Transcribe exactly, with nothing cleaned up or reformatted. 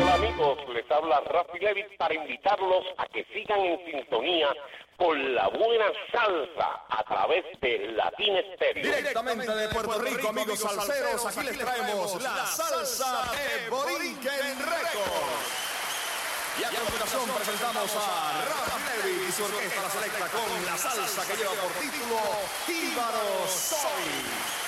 Hola amigos, les habla Rafi Levitt para invitarlos a que sigan en sintonía con la buena salsa a través de Latina Estéreo. Directamente de Puerto Rico, amigos salseros, aquí les traemos la salsa de Borinquen Records. Y a continuación presentamos a Rafi Levitt y su orquesta La Selecta con la salsa que lleva por título Jíbaro Soy.